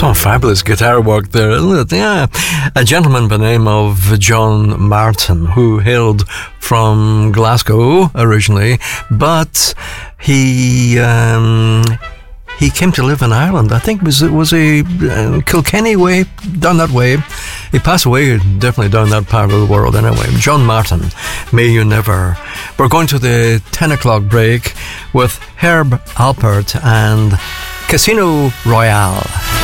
Some fabulous guitar work there, isn't it? Yeah. A gentleman by the name of John Martin, who hailed from Glasgow originally, but he came to live in Ireland. I think it was a Kilkenny way, down that way. He passed away definitely down that part of the world anyway. John Martin, May You Never. We're going to the 10 o'clock break with Herb Alpert and Casino Royale.